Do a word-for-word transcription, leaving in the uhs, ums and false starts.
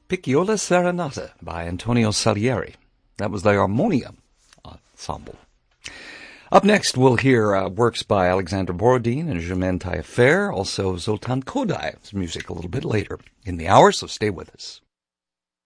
Piccola Serenata by Antonio Salieri. That was the Armonia Ensemble. Up next, we'll hear uh, works by Alexander Borodin and Germaine Taillefer, also Zoltan Kodai's music a little bit later in the hour, so stay with us.